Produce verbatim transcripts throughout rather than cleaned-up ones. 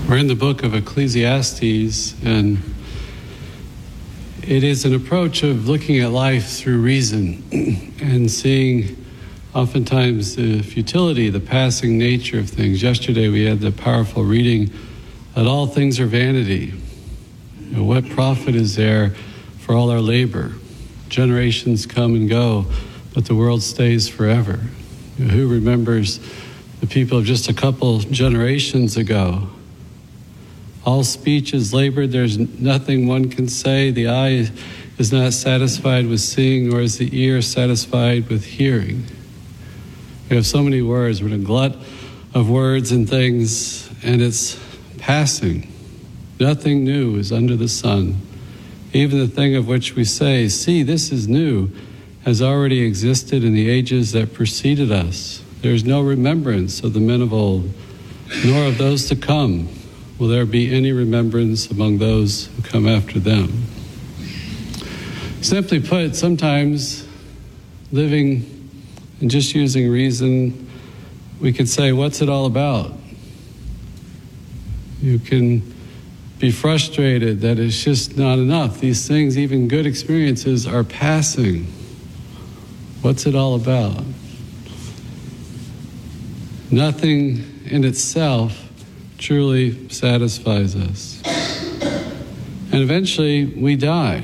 We're in the book of Ecclesiastes, and it is an approach of looking at life through reason and seeing oftentimes the futility, the passing nature of things. Yesterday we had the powerful reading that all things are vanity. You know, what profit is there for all our labor? Generations come and go, but the world stays forever. You know, who remembers the people of just a couple generations ago? All speech is labored, there's nothing one can say. The eye is not satisfied with seeing, nor is the ear satisfied with hearing. We have so many words, we're in a glut of words and things, and it's passing. Nothing new is under the sun. Even the thing of which we say, see, this is new, has already existed in the ages that preceded us. There is no remembrance of the men of old, nor of those to come will there be any remembrance among those who come after them. Simply put, sometimes living and just using reason, we could say, what's it all about? You can be frustrated that it's just not enough. These things, even good experiences, are passing. What's it all about? Nothing in itself truly satisfies us. And eventually we die.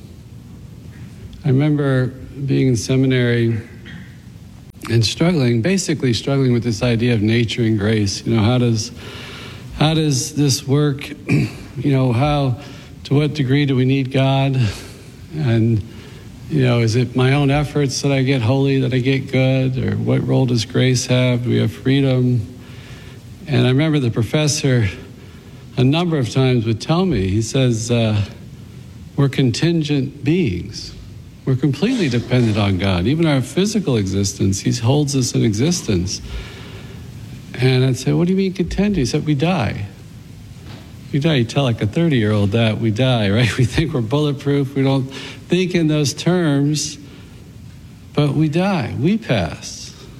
I remember being in seminary and struggling, basically struggling with this idea of nature and grace. You know, how does how does this work? You know, how, to what degree do we need God? And, you know, is it my own efforts that I get holy, that I get good? Or what role does grace have? Do we have freedom? And I remember the professor a number of times would tell me, he says, uh, we're contingent beings. We're completely dependent on God. Even our physical existence, He holds us in existence. And I'd say, what do you mean contingent? He said, we die. We die. You tell like a thirty-year-old that we die, right? We think we're bulletproof. We don't think in those terms, but we die. We pass.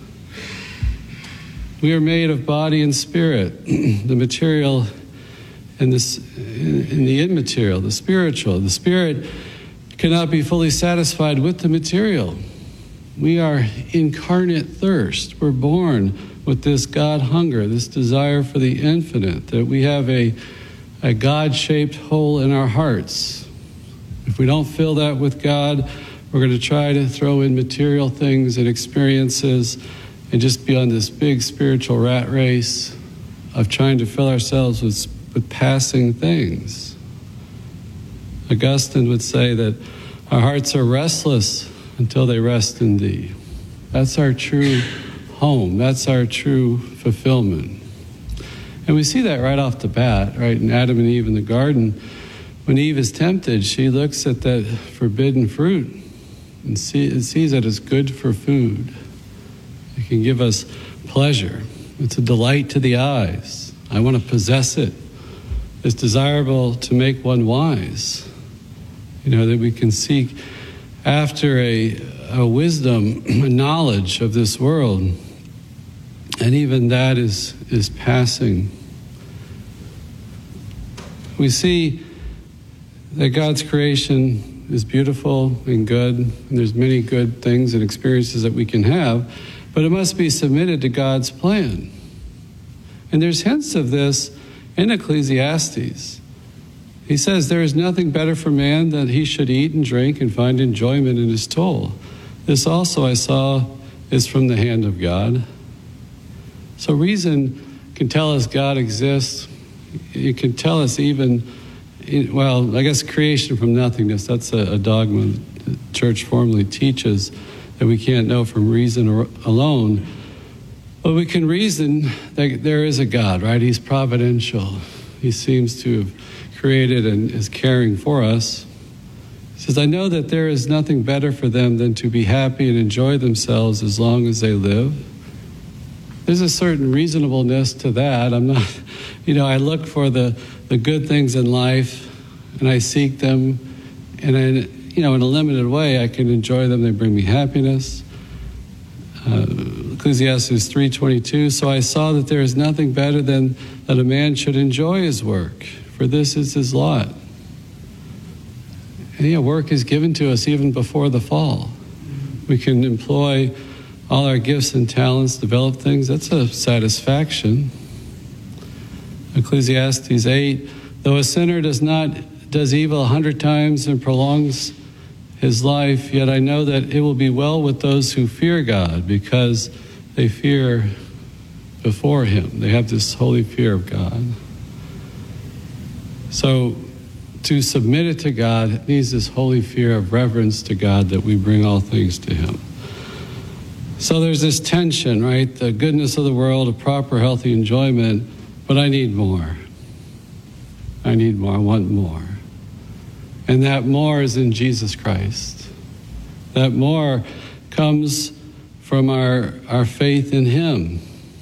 We are made of body and spirit, the material and, this, and the immaterial, the spiritual. The spirit cannot be fully satisfied with the material. We are incarnate thirst. We're born with this God hunger, this desire for the infinite, that we have a, a God-shaped hole in our hearts. If we don't fill that with God, we're going to try to throw in material things and experiences and just be on this big spiritual rat race of trying to fill ourselves with, with passing things. Augustine would say that our hearts are restless until they rest in Thee. That's our true home. That's our true fulfillment. And we see that right off the bat, right? In Adam and Eve in the garden, when Eve is tempted, she looks at that forbidden fruit and see, sees that it's good for food. It can give us pleasure. It's a delight to the eyes. I want to possess it. It's desirable to make one wise. You know, that we can seek after a, a wisdom, a knowledge of this world. And even that is, is passing. We see that God's creation is beautiful and good, and there's many good things and experiences that we can have, but it must be submitted to God's plan. And there's hints of this in Ecclesiastes. He says, there is nothing better for man than he should eat and drink and find enjoyment in his toil. This also I saw is from the hand of God. So reason can tell us God exists. It can tell us even, well, I guess creation from nothingness. That's a, a dogma the church formally teaches, that we can't know from reason or, alone. But we can reason that there is a God, right? He's providential. He seems to have created and is caring for us. He says, I know that there is nothing better for them than to be happy and enjoy themselves as long as they live. There's a certain reasonableness to that. I'm not, you know, I look for the, the good things in life and I seek them, and I, you know, in a limited way, I can enjoy them. They bring me happiness. Uh, Ecclesiastes three twenty-two, so I saw that there is nothing better than that a man should enjoy his work, for this is his lot. And yeah, work is given to us even before the fall. We can employ all our gifts and talents, develop things. That's a satisfaction. Ecclesiastes eight, though a sinner does not does evil a hundred times and prolongs his life, yet I know that it will be well with those who fear God, because they fear before him. They have this holy fear of God. So to submit it to God needs this holy fear of reverence to God, that we bring all things to him. So there's this tension, right? The goodness of the world, a proper, healthy enjoyment, but I need more. I need more, I want more. And that more is in Jesus Christ. That more comes from our, our faith in him.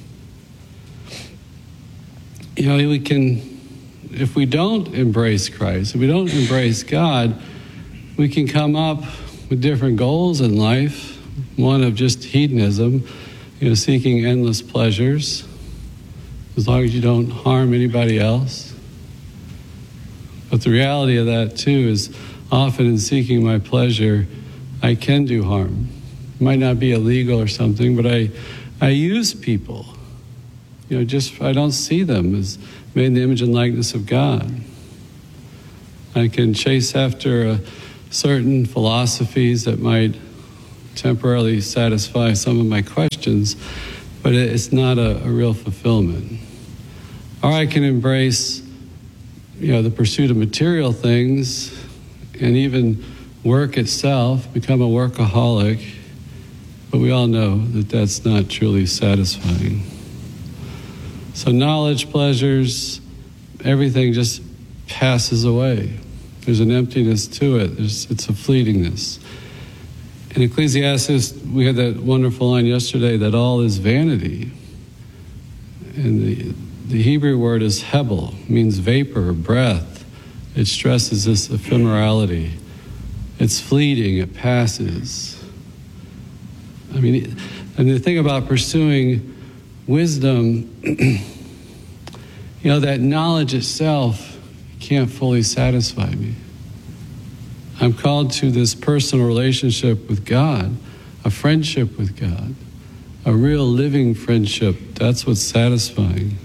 You know, we can, if we don't embrace Christ, if we don't embrace God, we can come up with different goals in life. One of just hedonism, you know, seeking endless pleasures, as long as you don't harm anybody else. But the reality of that, too, is often in seeking my pleasure, I can do harm. It might not be illegal or something, but I, I use people. You know, just I don't see them as made in the image and likeness of God. I can chase after uh, certain philosophies that might temporarily satisfy some of my questions, but it's not a, a real fulfillment. Or I can embrace, you know, the pursuit of material things and even work itself, become a workaholic, but we all know that that's not truly satisfying. So knowledge, pleasures, everything just passes away. There's an emptiness to it. There's, it's a fleetingness. In Ecclesiastes, we had that wonderful line yesterday that all is vanity. And the, the Hebrew word is hebel, means vapor, breath. It stresses this ephemerality. It's fleeting, it passes. I mean, and the thing about pursuing wisdom, you know, that knowledge itself can't fully satisfy me. I'm called to this personal relationship with God, a friendship with God, a real living friendship. That's what's satisfying.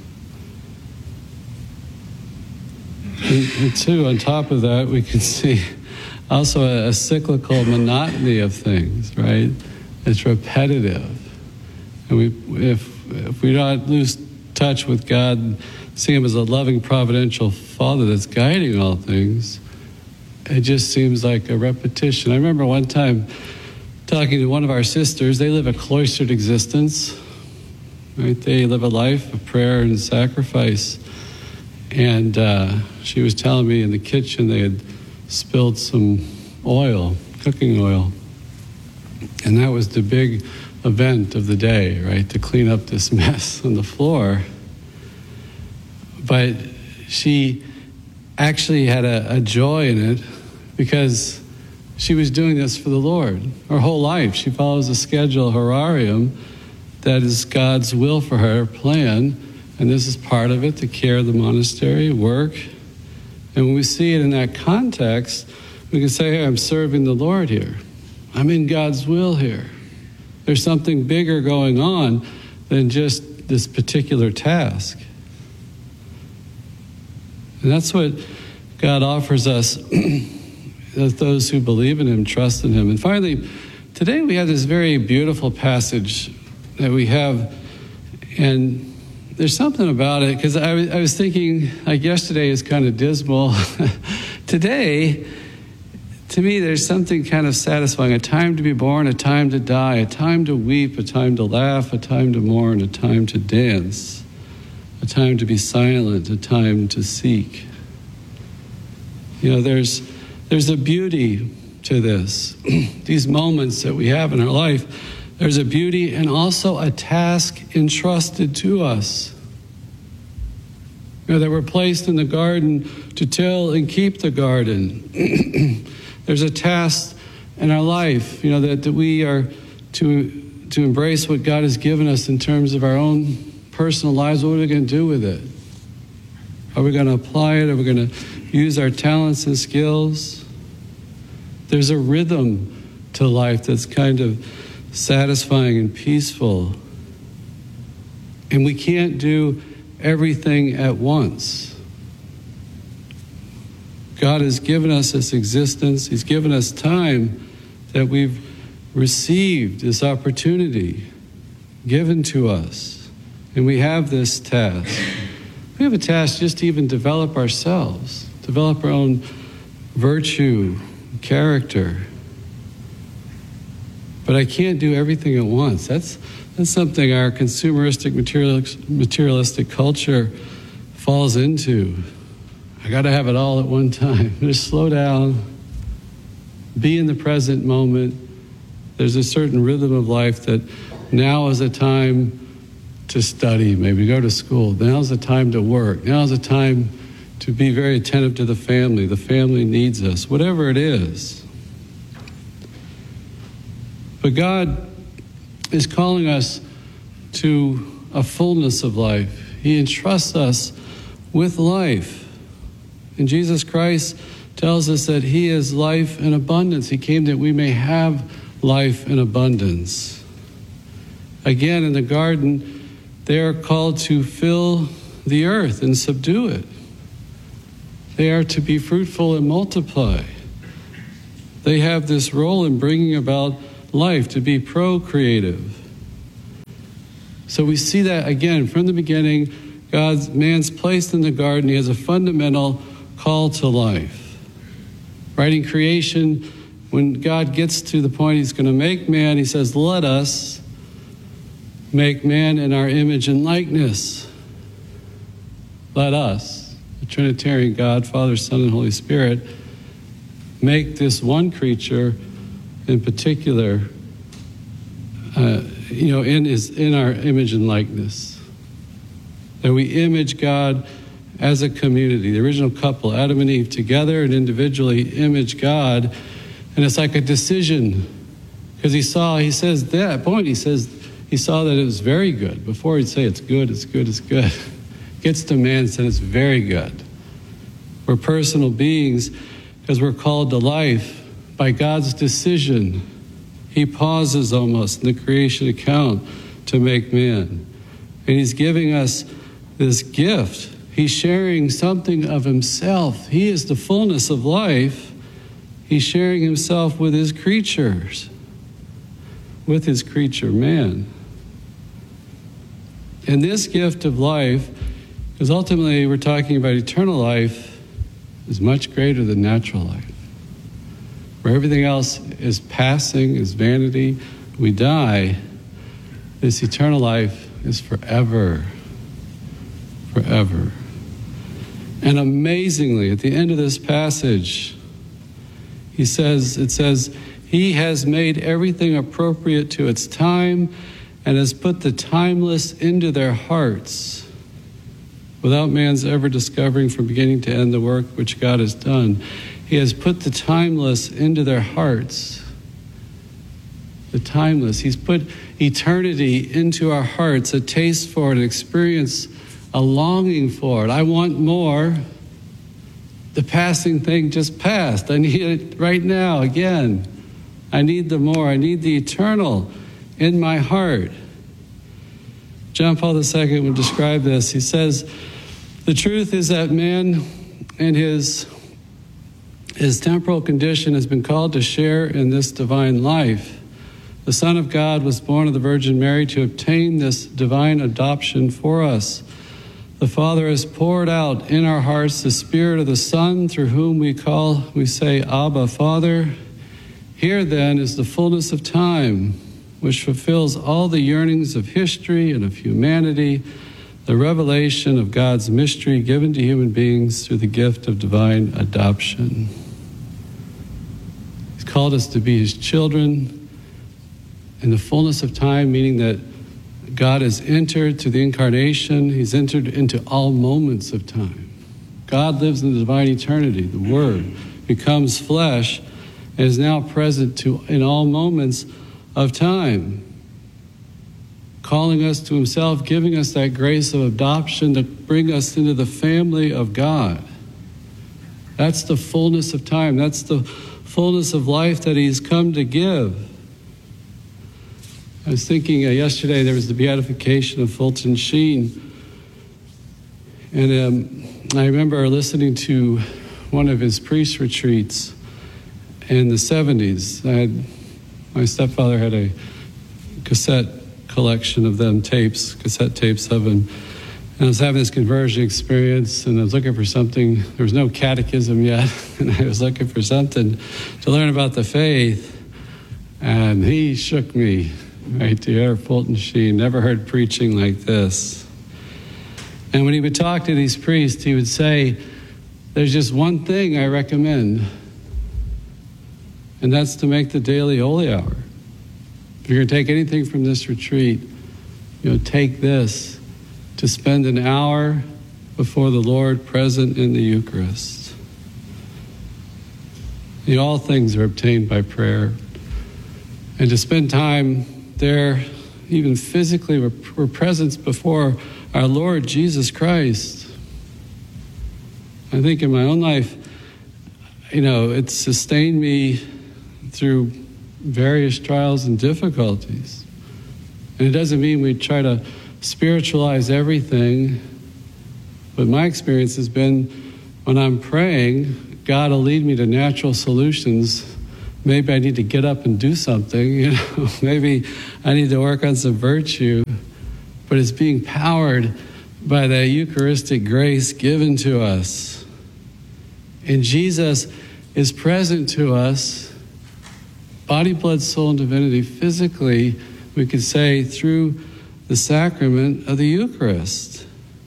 And, and two, on top of that, we can see also a, a cyclical monotony of things, right? It's repetitive. And we, if if we don't lose touch with God, see him as a loving, providential Father that's guiding all things, it just seems like a repetition. I remember one time talking to one of our sisters. They live a cloistered existence, right? They live a life of prayer and sacrifice. And uh, she was telling me in the kitchen they had spilled some oil, cooking oil. And that was the big event of the day, right? To clean up this mess on the floor. But she actually had a, a joy in it because she was doing this for the Lord. Her whole life, she follows a schedule, horarium, that is God's will for her, plan, and this is part of it, the care of the monastery, work. And when we see it in that context, we can say, hey, I'm serving the Lord here. I'm in God's will here. There's something bigger going on than just this particular task. And that's what God offers us, those who believe in him, trust in him. And finally, today we have this very beautiful passage that we have, and there's something about it, because I, I was thinking, like yesterday is kind of dismal. Today, to me, there's something kind of satisfying. A time to be born, a time to die, a time to weep, a time to laugh, a time to mourn, a time to dance, a time to be silent, a time to seek. You know, there's there's a beauty to this. These moments that we have in our life, there's a beauty and also a task entrusted to us. You know, that we're placed in the garden to till and keep the garden. There's a task in our life, you know, that, that we are to to embrace what God has given us in terms of our own personal lives. What are we going to do with it? Are we going to apply it? Are we going to use our talents and skills? There's a rhythm to life that's kind of satisfying and peaceful. And we can't do everything at once. God has given us this existence. He's given us time that we've received, this opportunity given to us. And we have this task. We have a task just to even develop ourselves, develop our own virtue, character. But I can't do everything at once. That's that's something our consumeristic, materialistic, materialistic culture falls into. I got to have it all at one time. Just slow down, be in the present moment. There's a certain rhythm of life that now is a time to study, maybe go to school. Now's the time to work. Now's the time to be very attentive to the family. The family needs us, whatever it is. But God is calling us to a fullness of life. He entrusts us with life. And Jesus Christ tells us that He is life in abundance. He came that we may have life in abundance. Again, in the garden, they are called to fill the earth and subdue it. They are to be fruitful and multiply. They have this role in bringing about life, to be procreative. So we see that again from the beginning. God's man's placed in the garden. He has a fundamental call to life. Right in creation, when God gets to the point He's going to make man, He says, "Let us make man in our image and likeness." Let us, the Trinitarian God, Father, Son, and Holy Spirit, make this one creature in particular, uh, you know, in his in our image and likeness. That we image God as a community. The original couple, Adam and Eve, together and individually image God, and it's like a decision. Because he saw, he says at that point, he says he saw that it was very good. Before he'd say it's good, it's good, it's good. Gets to man and said it's very good. We're personal beings because we're called to life by God's decision. He pauses almost in the creation account to make man. And He's giving us this gift. He's sharing something of Himself. He is the fullness of life. He's sharing Himself with His creatures, with His creature, man. And this gift of life, because ultimately we're talking about eternal life, is much greater than natural life. Where everything else is passing, is vanity, we die, this eternal life is forever, forever. And amazingly, at the end of this passage, he says, it says, He has made everything appropriate to its time and has put the timeless into their hearts, without man's ever discovering from beginning to end the work which God has done. He has put the timeless into their hearts. The timeless. He's put eternity into our hearts, a taste for it, an experience, a longing for it. I want more. The passing thing just passed. I need it right now again. I need the more. I need the eternal in my heart. John Paul the Second would describe this. He says, the truth is that man in his His temporal condition has been called to share in this divine life. The Son of God was born of the Virgin Mary to obtain this divine adoption for us. The Father has poured out in our hearts the Spirit of the Son, through whom we call, we say, Abba, Father. Here then is the fullness of time, which fulfills all the yearnings of history and of humanity, the revelation of God's mystery given to human beings through the gift of divine adoption. He's called us to be His children in the fullness of time, meaning that God has entered to the incarnation. He's entered into all moments of time. God lives in the divine eternity. The Word becomes flesh and is now present to in all moments of time. calling us to himself, giving us that grace of adoption to bring us into the family of God. That's the fullness of time. That's the fullness of life that he's come to give. I was thinking uh, yesterday there was the beatification of Fulton Sheen. And um, I remember listening to one of his priest retreats in the seventies. I had, my stepfather had a cassette collection of them, tapes, cassette tapes of him. And I was having this conversion experience, and I was looking for something. There was no catechism yet, and I was looking for something to learn about the faith. And he shook me, right there, Fulton Sheen. Never heard preaching like this. And when he would talk to these priests, he would say, there's just one thing I recommend, and that's to make the daily holy hour. If you're going to take anything from this retreat, you know, take this, to spend an hour before the Lord present in the Eucharist. You know, all things are obtained by prayer. And to spend time there, even physically, we're, we're present before our Lord Jesus Christ. I think in my own life, you know, it's sustained me through various trials and difficulties. And it doesn't mean we try to spiritualize everything, but my experience has been when I'm praying, God will lead me to natural solutions. Maybe I need to get up and do something, you know, maybe I need to work on some virtue, but it's being powered by that Eucharistic grace given to us. And Jesus is present to us, body, blood, soul, and divinity, physically, we could say, through the sacrament of the Eucharist.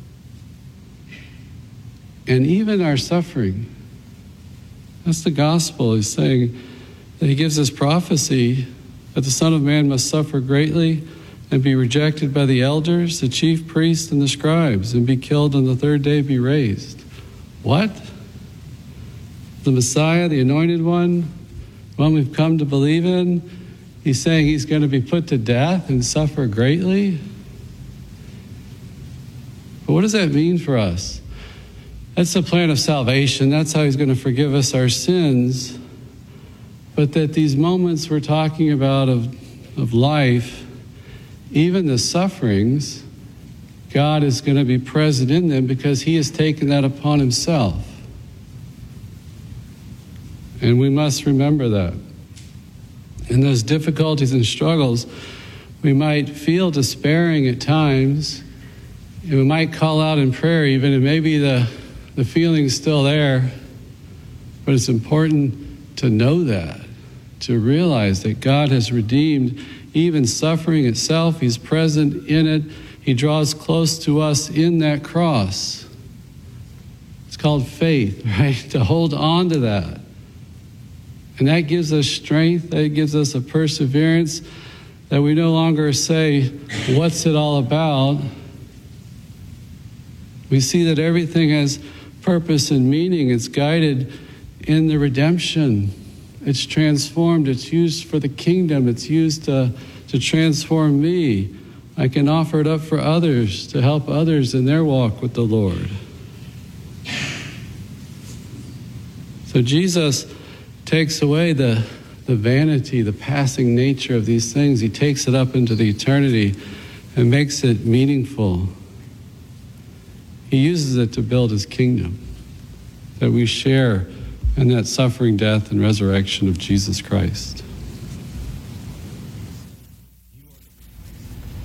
And even our suffering. That's the gospel. He's saying that he gives us prophecy that the Son of Man must suffer greatly and be rejected by the elders, the chief priests, and the scribes, and be killed on the third day be raised. What? The Messiah, the Anointed One, the one we've come to believe in, he's saying he's going to be put to death and suffer greatly? But what does that mean for us? That's the plan of salvation. That's how he's going to forgive us our sins. But that these moments we're talking about of, of life, even the sufferings, God is going to be present in them because he has taken that upon himself. And we must remember that. In those difficulties and struggles, we might feel despairing at times, and we might call out in prayer even, and maybe the, the feeling's still there, but it's important to know that, to realize that God has redeemed even suffering itself. He's present in it. He draws close to us in that cross. It's called faith, right? To hold on to that. And that gives us strength, that gives us a perseverance, that we no longer say, what's it all about? We see that everything has purpose and meaning. It's guided in the redemption. It's transformed. It's used for the kingdom. It's used to, to transform me. I can offer it up for others, to help others in their walk with the Lord. So Jesus takes away the, the vanity, the passing nature of these things. He takes it up into the eternity and makes it meaningful. He uses it to build his kingdom, that we share in that suffering, death, and resurrection of Jesus Christ.